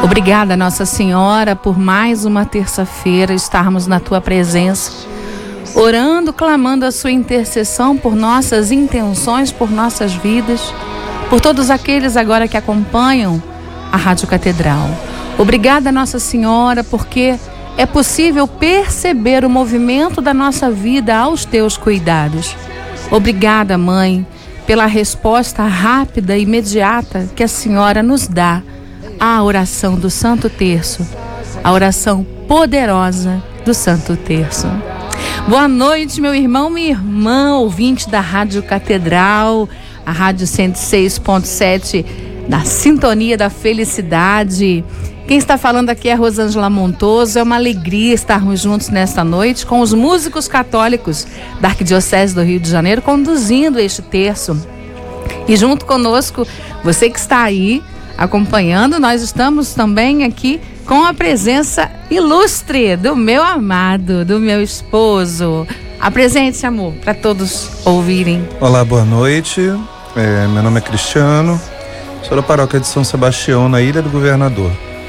Obrigada, Nossa Senhora, por mais uma terça-feira estarmos na Tua presença, orando, clamando a Sua intercessão por nossas intenções, por nossas vidas, por todos aqueles agora que acompanham a Rádio Catedral. Obrigada, Nossa Senhora, porque é possível perceber o movimento da nossa vida aos Teus cuidados. Obrigada, Mãe, pela resposta rápida e imediata que a Senhora nos dá à oração do Santo Terço, a oração poderosa do Santo Terço. Boa noite, meu irmão, minha irmã, ouvinte da Rádio Catedral, a Rádio 106.7, da Sintonia da Felicidade. Quem está falando aqui é a Rosângela Montoso. É uma alegria estarmos juntos nesta noite com os músicos católicos da Arquidiocese do Rio de Janeiro, conduzindo este terço. E junto conosco, você que está aí acompanhando, nós estamos também aqui com a presença ilustre do meu amado, do meu esposo. Apresente-se, amor, para todos ouvirem. Olá, boa noite. Meu nome é Cristiano, sou da paróquia de São Sebastião, na Ilha do Governador.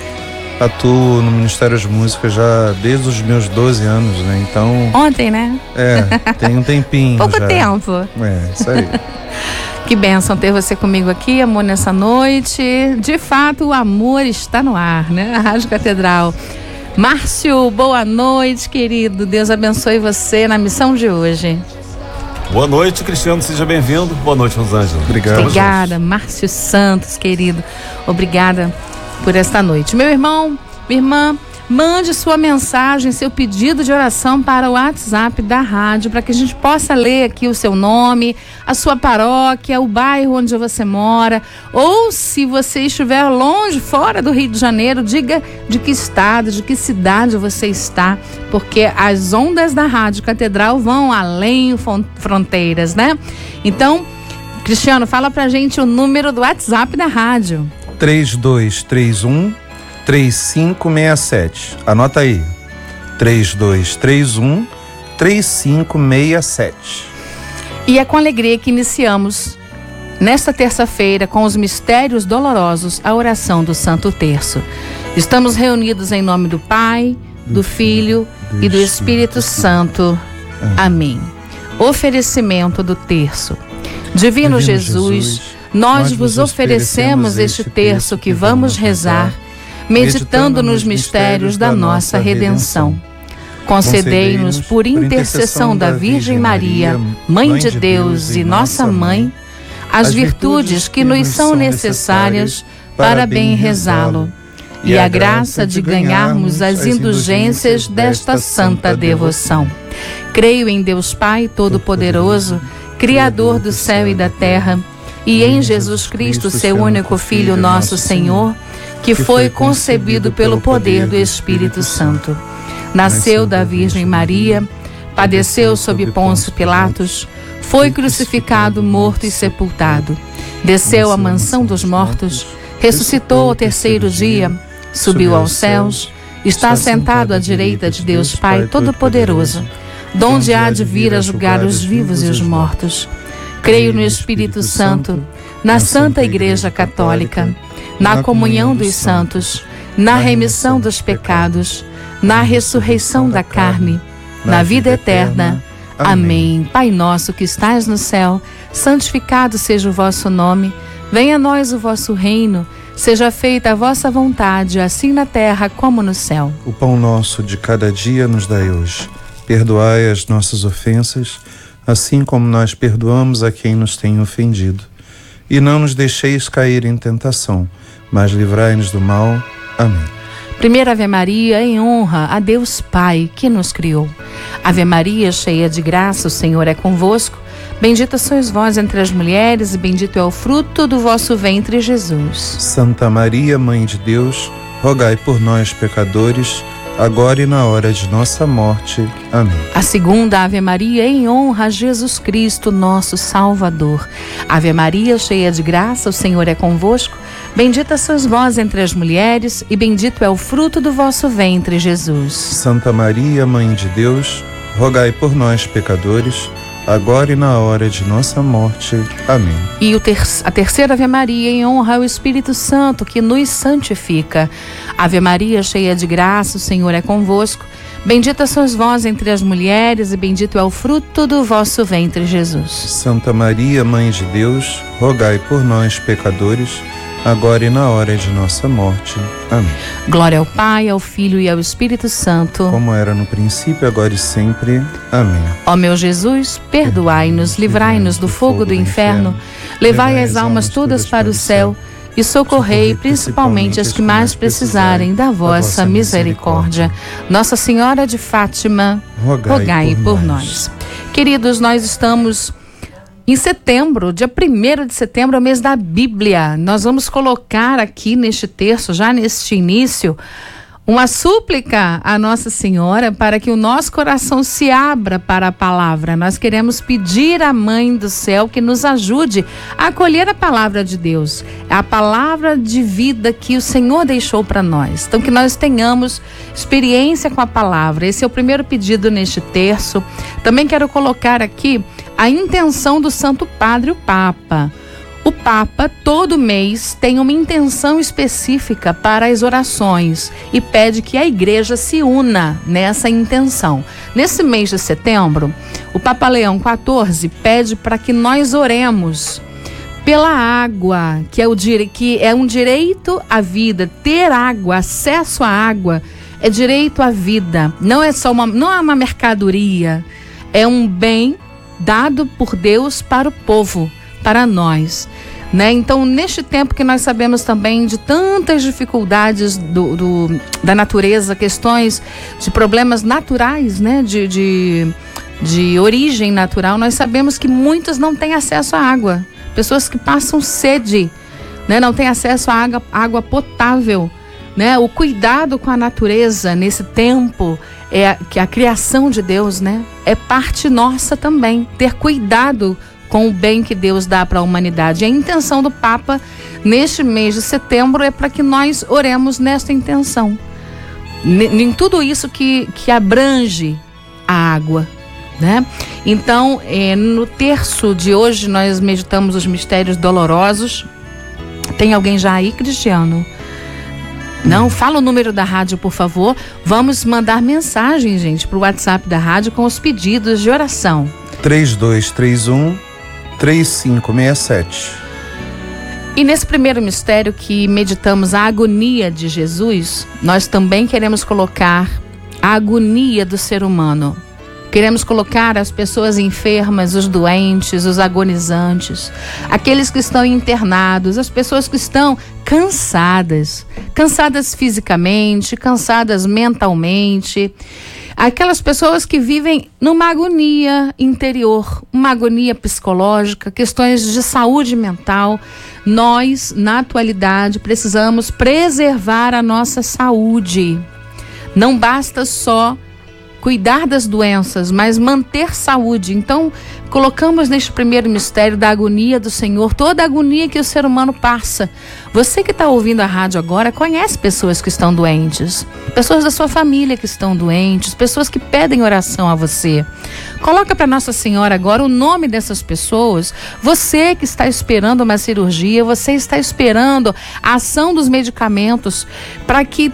Atuo no Ministério de Música já desde os meus 12 anos, né? Então... Ontem, né? Tem um tempinho. Pouco já. tempo. Isso aí. Que bênção ter você comigo aqui, amor, nessa noite. De fato, o amor está no ar, né? A Rádio Catedral. Márcio, boa noite, querido. Deus abençoe você na missão de hoje. Boa noite, Cristiano, seja bem-vindo. Boa noite, Rosângela. Obrigada, Márcio Santos, querido. Obrigada por esta noite. Meu irmão, minha irmã, mande sua mensagem, seu pedido de oração para o WhatsApp da rádio, para que a gente possa ler aqui o seu nome, a sua paróquia, o bairro onde você mora, ou se você estiver longe, fora do Rio de Janeiro, diga de que estado, de que cidade você está, porque as ondas da Rádio Catedral vão além fronteiras, né? Então, Cristiano, fala pra gente o número do WhatsApp da rádio. 3231-3567. Anota aí. 3231-3567. E é com alegria que iniciamos, nesta terça-feira, com os mistérios dolorosos, a oração do Santo Terço. Estamos reunidos em nome do Pai, do Filho e do Espírito Santo. Amém. Oferecimento do Terço. Divino Jesus, nós vos oferecemos este terço que vamos rezar, meditando nos mistérios da nossa redenção. Concedei-nos, por intercessão da Virgem Maria, Mãe de Deus e nossa Mãe, as virtudes que nos são necessárias para bem rezá-lo, e a graça de ganharmos as indulgências desta santa devoção. Creio em Deus Pai Todo-Poderoso, Criador do céu e da terra, e em Jesus Cristo, seu único Filho, nosso Senhor, que foi concebido pelo poder do Espírito Santo. Nasceu da Virgem Maria, padeceu sob Pôncio Pilatos, foi crucificado, morto e sepultado. Desceu à mansão dos mortos, ressuscitou ao terceiro dia, subiu aos céus, está sentado à direita de Deus Pai Todo-Poderoso, donde há de vir a julgar os vivos e os mortos. Creio no Espírito Santo, na Santa Igreja Católica, na comunhão dos santos, na remissão dos pecados, na ressurreição da carne, na vida eterna. Amém. Pai nosso que estais no céu, santificado seja o vosso nome. Venha a nós o vosso reino. Seja feita a vossa vontade, assim na terra como no céu. O pão nosso de cada dia nos dai hoje. Perdoai as nossas ofensas, assim como nós perdoamos a quem nos tem ofendido. E não nos deixeis cair em tentação, mas livrai-nos do mal. Amém. Primeira Ave Maria, em honra a Deus Pai, que nos criou. Ave Maria, cheia de graça, o Senhor é convosco. Bendita sois vós entre as mulheres, e bendito é o fruto do vosso ventre, Jesus. Santa Maria, Mãe de Deus, rogai por nós, pecadores, agora e na hora de nossa morte. Amém. A segunda Ave Maria, em honra a Jesus Cristo, nosso Salvador. Ave Maria, cheia de graça, o Senhor é convosco. Bendita sois vós entre as mulheres, e bendito é o fruto do vosso ventre, Jesus. Santa Maria, Mãe de Deus, rogai por nós, pecadores, agora e na hora de nossa morte. Amém. E a terceira Ave Maria, em honra ao Espírito Santo, que nos santifica. Ave Maria, cheia de graça, o Senhor é convosco. Bendita sois vós entre as mulheres, e bendito é o fruto do vosso ventre, Jesus. Santa Maria, Mãe de Deus, rogai por nós, pecadores, agora e na hora de nossa morte. Amém. Glória ao Pai, ao Filho e ao Espírito Santo. Como era no princípio, agora e sempre. Amém. Ó meu Jesus, perdoai-nos, livrai-nos do fogo do inferno, levai as almas todas para o céu e socorrei principalmente as que mais precisarem da vossa misericórdia. Nossa Senhora de Fátima, rogai por nós. Queridos, nós estamos em setembro, dia 1º de setembro, é o mês da Bíblia. Nós vamos colocar aqui neste terço, já neste início, uma súplica à Nossa Senhora para que o nosso coração se abra para a palavra. Nós queremos pedir à Mãe do Céu que nos ajude a acolher a palavra de Deus, a palavra de vida que o Senhor deixou para nós. Então, que nós tenhamos experiência com a palavra. Esse é o primeiro pedido neste terço. Também quero colocar aqui a intenção do Santo Padre, o Papa. O Papa, todo mês, tem uma intenção específica para as orações e pede que a Igreja se una nessa intenção. Nesse mês de setembro, o Papa Leão XIV pede para que nós oremos pela água, que é um direito à vida. Ter água, acesso à água, é direito à vida. Não é uma mercadoria, é um bem dado por Deus para o povo, para nós, né? Então, neste tempo que nós sabemos também de tantas dificuldades da natureza, questões de problemas naturais, né? De origem natural, nós sabemos que muitos não têm acesso à água, pessoas que passam sede, né? Não têm acesso à água potável, né? O cuidado com a natureza nesse tempo que a criação de Deus, né? É parte nossa também, ter cuidado com o bem que Deus dá para a humanidade. A intenção do Papa neste mês de setembro é para que nós oremos nesta intenção, em tudo isso que abrange a água, né? Então, no terço de hoje nós meditamos os mistérios dolorosos. Tem alguém já aí, Cristiano? Não? Fala o número da rádio, por favor. Vamos mandar mensagem, gente, para o WhatsApp da rádio com os pedidos de oração. 3231-3567. E nesse primeiro mistério que meditamos a agonia de Jesus, nós também queremos colocar a agonia do ser humano. Queremos colocar as pessoas enfermas, os doentes, os agonizantes, aqueles que estão internados, as pessoas que estão cansadas fisicamente, cansadas mentalmente, aquelas pessoas que vivem numa agonia interior, uma agonia psicológica, questões de saúde mental. Nós, na atualidade, precisamos preservar a nossa saúde. Não basta só cuidar das doenças, mas manter saúde. Então, colocamos neste primeiro mistério da agonia do Senhor, toda a agonia que o ser humano passa. Você que está ouvindo a rádio agora conhece pessoas que estão doentes, pessoas da sua família que estão doentes, pessoas que pedem oração a você. Coloca para Nossa Senhora agora o nome dessas pessoas. Você que está esperando uma cirurgia, você está esperando a ação dos medicamentos para que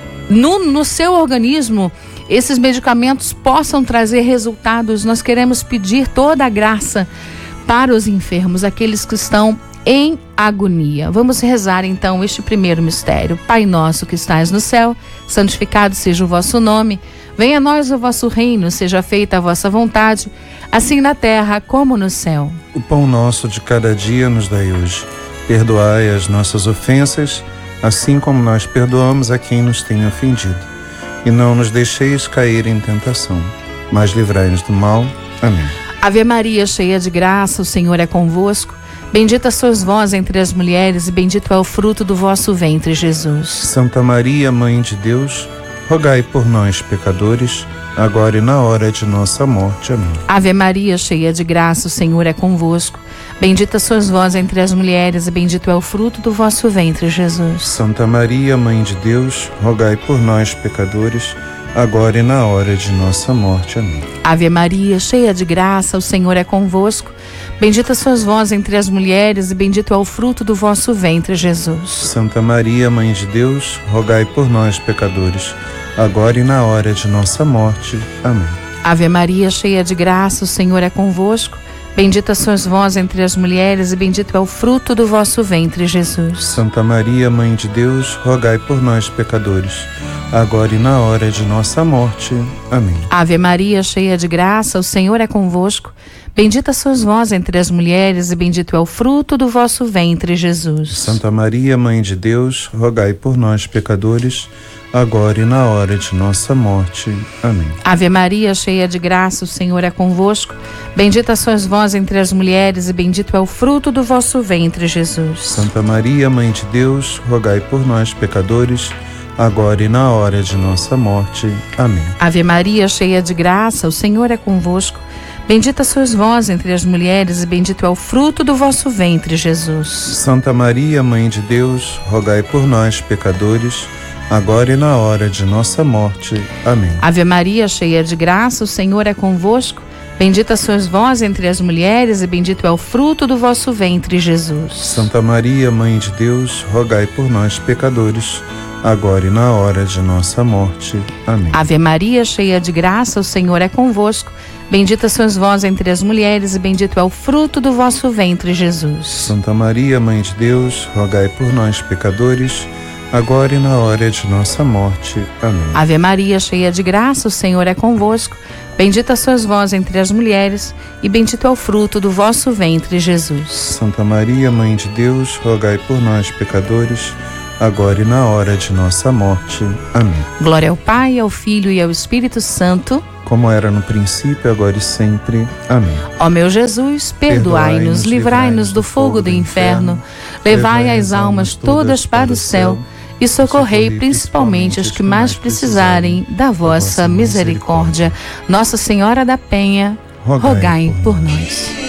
no seu organismo esses medicamentos possam trazer resultados. Nós queremos pedir toda a graça para os enfermos, aqueles que estão em agonia. Vamos rezar então este primeiro mistério. Pai nosso que estais no céu, santificado seja o vosso nome. Venha a nós o vosso reino, seja feita a vossa vontade, assim na terra como no céu. O pão nosso de cada dia nos dai hoje. Perdoai as nossas ofensas, assim como nós perdoamos a quem nos tem ofendido. E não nos deixeis cair em tentação, mas livrai-nos do mal. Amém. Ave Maria, cheia de graça, o Senhor é convosco. Bendita sois vós entre as mulheres, e bendito é o fruto do vosso ventre, Jesus. Santa Maria, Mãe de Deus, rogai por nós, pecadores, agora e na hora de nossa morte. Amém. Ave Maria, cheia de graça, o Senhor é convosco. Bendita sois vós entre as mulheres, e bendito é o fruto do vosso ventre, Jesus. Santa Maria, Mãe de Deus, rogai por nós, pecadores, agora e na hora de nossa morte. Amém. Ave Maria, cheia de graça, o Senhor é convosco. Bendita sois vós entre as mulheres e bendito é o fruto do vosso ventre, Jesus. Santa Maria, Mãe de Deus, rogai por nós, pecadores, agora e na hora de nossa morte. Amém. Ave Maria, cheia de graça, o Senhor é convosco. Bendita sois vós entre as mulheres e bendito é o fruto do vosso ventre, Jesus. Santa Maria, Mãe de Deus, rogai por nós, pecadores, agora e na hora de nossa morte. Amém. Ave Maria, cheia de graça, o Senhor é convosco. Bendita sois vós entre as mulheres e bendito é o fruto do vosso ventre, Jesus. Santa Maria, Mãe de Deus, rogai por nós, pecadores, agora e na hora de nossa morte. Amém. Ave Maria, cheia de graça, o Senhor é convosco. Bendita sois vós entre as mulheres e bendito é o fruto do vosso ventre, Jesus. Santa Maria, Mãe de Deus, rogai por nós, pecadores, agora e na hora de nossa morte. Amém. Ave Maria, cheia de graça, o Senhor é convosco. Bendita sois vós entre as mulheres e bendito é o fruto do vosso ventre, Jesus. Santa Maria, Mãe de Deus, rogai por nós, pecadores, agora e na hora de nossa morte. Amém. Ave Maria, cheia de graça, o Senhor é convosco. Bendita sois vós entre as mulheres e bendito é o fruto do vosso ventre, Jesus. Santa Maria, Mãe de Deus, rogai por nós, pecadores, agora e na hora de nossa morte. Amém. Ave Maria, cheia de graça, o Senhor é convosco. Bendita sois vós entre as mulheres e bendito é o fruto do vosso ventre, Jesus. Santa Maria, Mãe de Deus, rogai por nós, pecadores, agora e na hora de nossa morte. Amém. Ave Maria, cheia de graça, o Senhor é convosco. Bendita sois vós entre as mulheres e bendito é o fruto do vosso ventre, Jesus. Santa Maria, Mãe de Deus, rogai por nós, pecadores, agora e na hora de nossa morte. Amém. Glória ao Pai, ao Filho e ao Espírito Santo, como era no princípio, agora e sempre. Amém. Ó meu Jesus, perdoai-nos, livrai-nos do fogo do inferno, levai as almas todas para o céu e socorrei principalmente os que mais precisarem da vossa misericórdia. Nossa Senhora da Penha, rogai por nós.